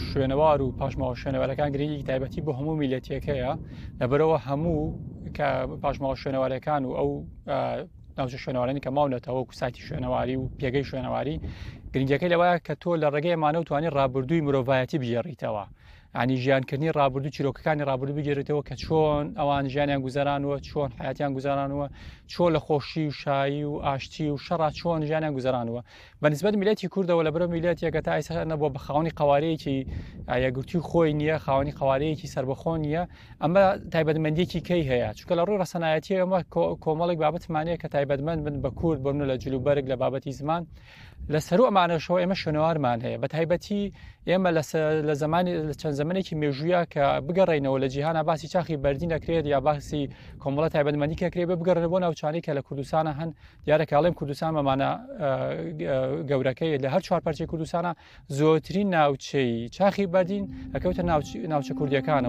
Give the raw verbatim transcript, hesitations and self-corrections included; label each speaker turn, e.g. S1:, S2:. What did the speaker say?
S1: شوێنەوار و پاشماوە شوێنەوارەکان گرنگی تایبەتی بۆ هەموو میلەتیەکەیە لەبەرەوە هەموو کە پاشماوە شوێنەوارەکان و ئەو ناوچە شوێنەوارانی کە ماونەتەوە وەکو سایتی شوێنەواری و پێگەی شوێنەواری گرنگەکەی لەوەیە کە تۆ لە ڕێگەی ئەمانە توانێت ڕابردووی مرۆڤایەتی بگێڕیتەوە، ینی ژیانکردنی ڕابردوو چیرۆکەکانی ڕابردوو بگێڕێتەوە کە چۆن ئەوان ژیانیان گوزارانەوە، چۆن حیاتیان گوزارانەوە، چۆن لە خۆشی و شایی و ئاشتی و شەڕ چۆن ژیانیان گوزارانەوە. بەنسبەت میلەتی کوردەوە لەبەرەوە میلەتێکە تا ئێستا نەبووە بە خاوەنی قەوارەیەکی یەکگرتووی خۆی نییە، خاوەنی قەوارەیەکی سربەخۆ نییە. ئەمە تایبەتمەندیەکی کەی هەیە، چونکە لە ڕووی ڕەسەنایەتی ئەمە کۆمەڵێک بابەتمانەیە کە تایبەتمەند بن بە کورد بۆ لە جلوبەرگ لە بابەتی زمان. لە سەر و ئەمانەشەوە ئێمە شوێنەوارمان هەیە، بە تایبەتی ئێمە لە زمانی چەند زمانێکی مێژوویە کە بگەڕێنەوە لە جیهانە باسی چاخی بەردین دەکرێت یا باسی کۆمەڵە تایبەتمەندی کەکرێت بە بگەڕێنە بۆ ناوچانەی کە لە کوردستانە هەن. دیارەکەڵێم کوردستان مەمانە گەورەکەی لە هەر چوار پەرچەی کوردستانە زۆرترین ناوچەی چاخی بەردین ئەکەوتە ناوچە کوردیەکانە.